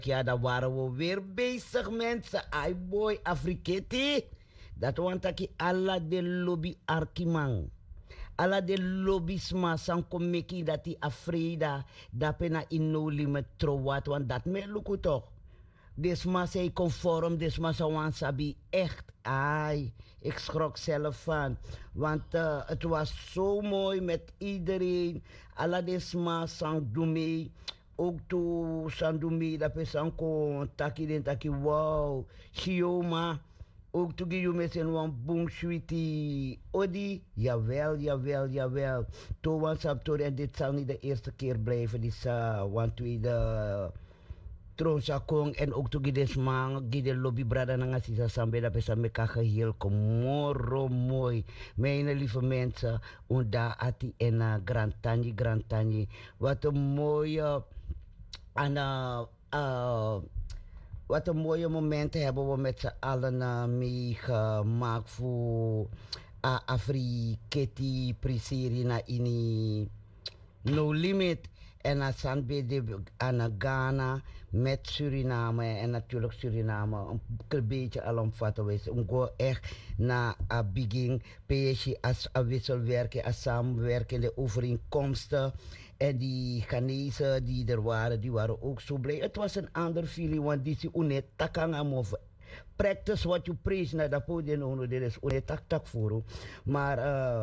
Ja, daar waren we weer bezig, mensen. Ai boy, Afriketi. Dat want ik alla de lobby arkimang. Alla de lobbyisma san komeki dat die Afrida. Dat pena in no limit trowat. Want dat me luku toch. Desma zei conform, desma zou want sabi echt. Ai, ik schrok zelf van. Want het was zo mooi met iedereen. Alla desma sang doemee. Ook to Sandumi, dat is anko taki den taki wow. Shioma. Ook to give you met een wan boom sweetie. Odi, jawel, jawel, jawel. To wan saptori en dit zal niet de eerste keer blijven. Dit is wan tweede troonsakong en ook to gides man, gide lobby brada na sisa sambe dat is meka geheel komoro mooi. Mijn lieve mensen, onda ati en grantani, grantani. Wat een mooie en wat een mooie momenten hebben we met z'n allen meegemaakt voor Afri Kitty na ini No Limit. En aan Sanbede aan Ghana met Suriname. En natuurlijk Suriname een beetje alomvatten we. We gaan echt naar een begin. PSG als wisselwerken, als samenwerkende overeenkomsten. En die Ghanese die er waren, die waren ook zo blij. Het was een ander feeling, want die is unet takang over. Practice what you preach naar dat podium. Er is unet tak voor. Maar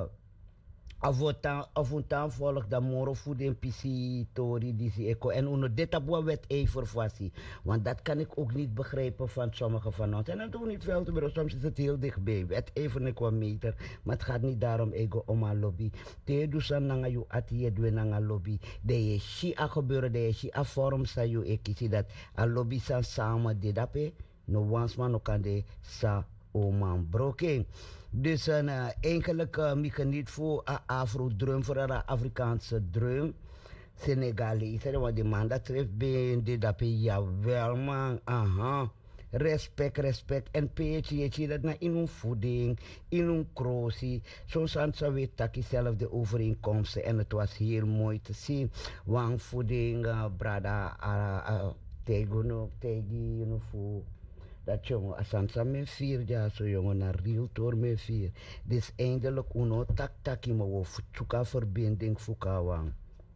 avontaan volgt dan moro voor de PC tori die eco en onder dit abua wet verfassie, want dat kan ik ook niet begrijpen van sommige van ons en dat doen niet veel te bureau, soms is het heel dichtbij wet even een kwa meter, maar het gaat niet daarom ego om een lobby te dusan nanga yu ati je doen nanga lobby de je shi a gebeuren de je shi a vorm sa yu ekisi dat a lobby san samen de dape no wansman no kan de sa oman broken. Dus eigenlijk ik geniet voor een Afro-drum, voor een Afrikaanse drum. Senegalese, want die man dat treft bij de dat jawel man, aha. Respect, respect. En je dat na in hun voeding, in hun krosie. Zo zijn ze weet dat zelf de overeenkomsten. En het was heel mooi te zien. Wang voeding, brada, tegono, tegi, voor. Dat jongen, als aan mijn vier jaar zo jongen, naar real toer mijn vier. Dus eindelijk uno tak taki maar we zoeken verbinding voor Kawang.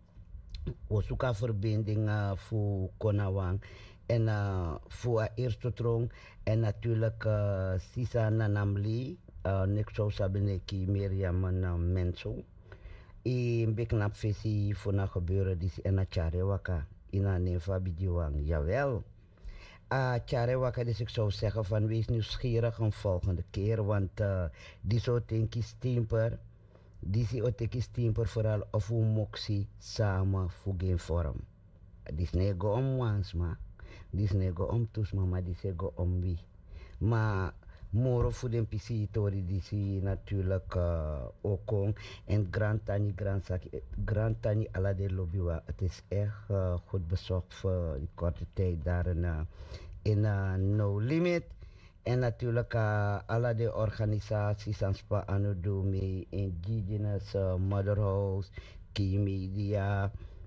We zoeken verbinding voor Konawang. En voor eerste tronk. En natuurlijk Sisa Nanamli. Niks zou sabeneki Miriam en mensen. En beknap visie voor na gebeuren. Dus en na Charewaka. In een nefa bidiwang. Jawel. Tjare dus ik zou zeggen van wees nieuwsgierig een volgende keer, want die zo tenki stimper, die zie ook stimper vooral of hoe moxie samen voor geen vorm. Die is nego om wans ma, die is nego om tus maar die is nego om wie. Maar moro voor de pisitori die zie natuurlijk ook om en grantani ala de lobbywa. Het is echt goed bezocht voor die korte tijd daar in No Limit. En natuurlijk alle de organisaties aan spa aan doen mee Indigenous Motherhouse, Key Media,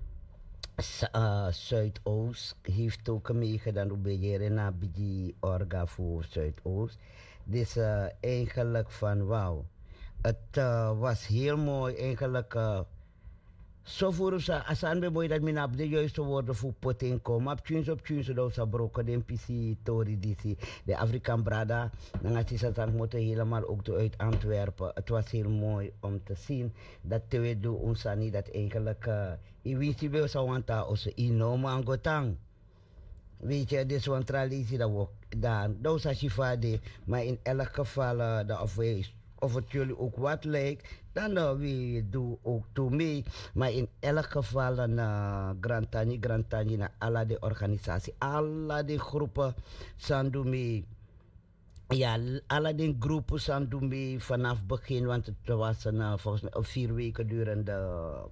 Zuidoost heeft ook meegedaan op beheren naar die orga voor Zuidoost. Dus eigenlijk van wauw. Het was heel mooi eigenlijk. Zo voor ons, als aan mooi dat men op de juiste woorden voor poten komen. Op tunes dat ze broken de PC Tori DC, de Afrikaan Brada. Dan had ze dat moeten helemaal ook uit Antwerpen. Het was heel mooi om te zien dat we doen ons niet dat eigenlijk. Ik wist niet wel zo want dat onze inome angotang. Weet je, dit is een traditie dat we dan. Dat is maar in elk geval dat of het jullie ook wat lijkt, dan we doen ook toe mee. Maar in elk geval dan Grantani, naar alle de organisatie, alle de groepen zijn doen mee. Ja, alle de groepen zijn doen mee vanaf begin, want het was volgens mij 4 weken durende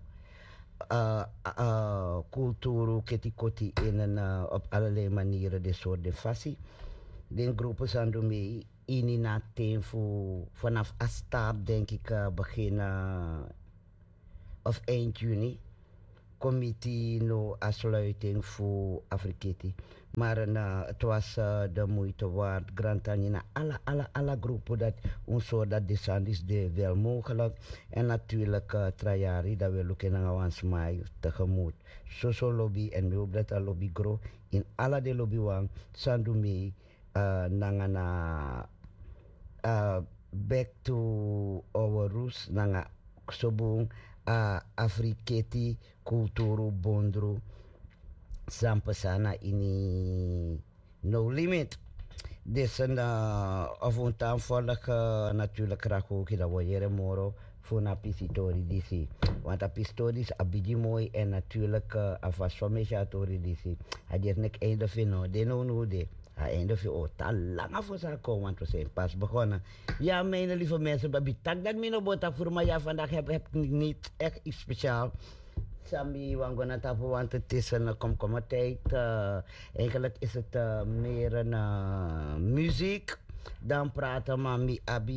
cultuur, ketikoti in op allerlei manieren, de soort de fassie. De groepen zijn doen mee. In na voor vanaf a start denk ik begin of eind juni committee no afsluiting voor Afriketi. Maar het was de moeite waard. Grantanje na alle groepen dat ons zo dat is de wel mogelijk. En natuurlijk Trajari dat we lukken naar ons mij tegemoet. Zo lobby en we hopen dat lobby grow in alle de lobby wang sandu mee nangana back to our roots nanga sobong Afriketi kulturu bondru sampasana ini no limit. Dus of een aanvallig natuurlijk graag ook dat we hier moro voor een pistori disi. Want een pistori is abidi mooi en natuurlijk afas van mij chatori disi. Hij is nek einde van no, de no no de. Hij einde van oh, tal lang voor zijn komen, want we zijn pas begonnen. Ja, mijn lieve mensen, babi tak dat mijn botak voor mij. Ja, vandaag heb ik niet echt iets speciaal. Sami wangona tapu want het is een komkommertijd. Eigenlijk is het meer een muziek dan praten mami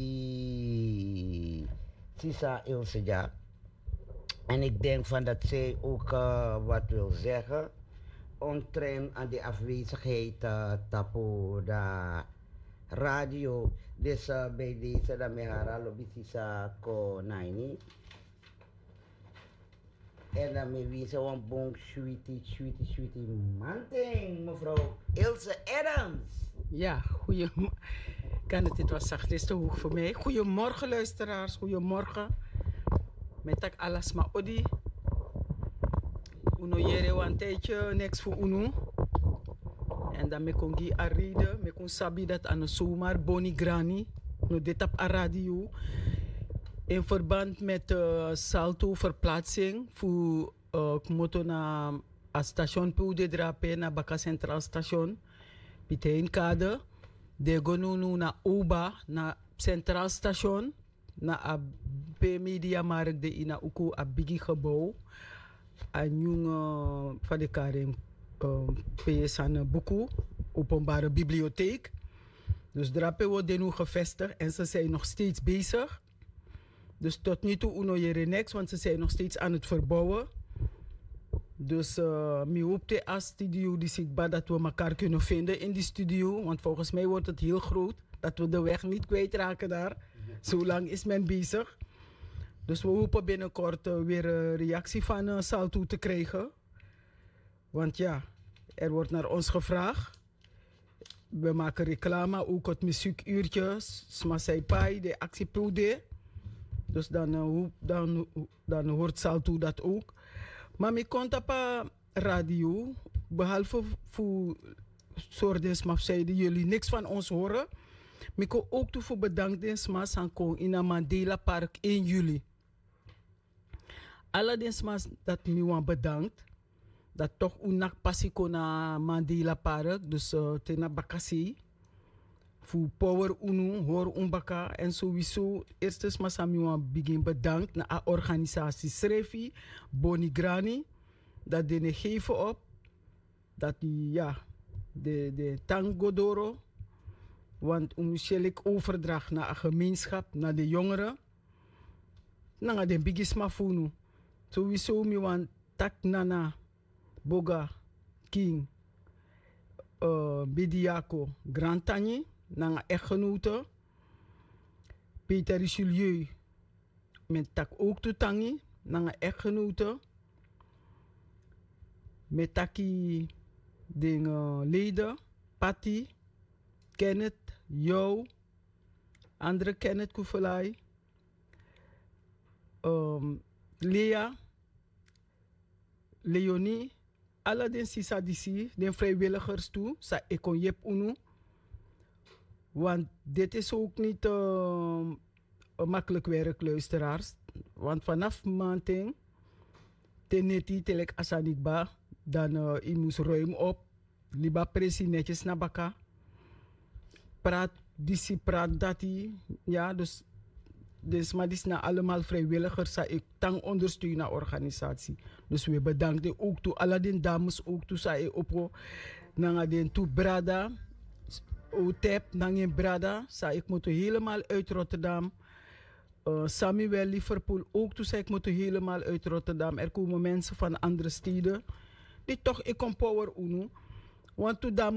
abi Sisa Ilseja. En ik denk van dat zij ook wat wil zeggen omtrent aan de afwezigheid tapu de radio. Dus bij deze dan met haar lobby Sisa ko naini. En dan met wie zo'n bonk, sweetie, manting, mevrouw Ilse Adams. Ja, kan het was zacht, is te hoog voor mij. Goedemorgen luisteraars, goedemorgen. Met tak alles maar odi. Uno jere een tijdje, niks voor uno. En dan me kon gi aride, me kon sabi dat aan de zomer, Boni Grani, no dit op a radio. In verband met salto verplaatsing voor moto na a station Pude Drape na Baka Centraal Station. Pitein kade. De gonunu na Uba na Centraal Station. Na a P Media Markt de ina uku a bigi gebouw. A jong van de karing PS aan boeken. Openbare bibliotheek. Dus Drape wordt nu gevestigd en ze zijn nog steeds bezig. Dus tot nu toe uno jere niks, want ze zijn nog steeds aan het verbouwen. Dus mi hoop de a studio die zichtbaar dat we elkaar kunnen vinden in die studio. Want volgens mij wordt het heel groot. Dat we de weg niet kwijtraken daar. Zo lang is men bezig. Dus we hopen binnenkort weer een reactie van Salto te krijgen. Want ja, er wordt naar ons gevraagd. We maken reclame, ook het muziekuurtje. Smasai Pai, de actiepude. Dus dan hoort Salto dat ook. Maar ik kon op radio, behalve voor soorten maar zeiden jullie niks van ons horen. Ik kon ook toe voor bedanken maar sanko in een Mandela Park 1 juli. Alle maar dat me wan bedankt. Dat toch unak passie kon naar Mandela Park, dus tena bakasi. Voor Power Unu, Hoor Umbaka en sowieso eerst maar Samuel begin bedankt naar de organisatie Srefi, Boni Grani, dat die geven op, dat die ja, de Tangodoro, want ik overdracht naar een gemeenschap, naar de jongeren, naar de bigisma funu. Sowieso mi want tak nana, Boga, King, Bidiako, Grantani, nanga echtgenote Peter Richelieu met tak ook toetangi nanga echtgenote met taki ding leden Patty, Kenneth, jou, andere Kenneth Kufelai, Lea, Leonie, alle den sisa disi, den vrijwilligers toe, sa ekon jep unu. Want dit is ook niet een makkelijk werk, luisteraars. Want vanaf maandag, teneti telek asanikba, dan je moest ruim op. Liba presi netjes naar baka. Praat disi, praat dati. Ja, dus maar dit is nou allemaal vrijwilligers. Sa ik tang ondersteunen organisatie. Dus we bedanken ook toe alle den dames ook toe sa ik opro. Nanga den toe brada. Otep, Nangin Brada, sa ik moet helemaal uit Rotterdam. Samuel Liverpool ook. Toen zei ik moet helemaal uit Rotterdam. Er komen mensen van andere steden. Die toch ik kom power uno. Want toen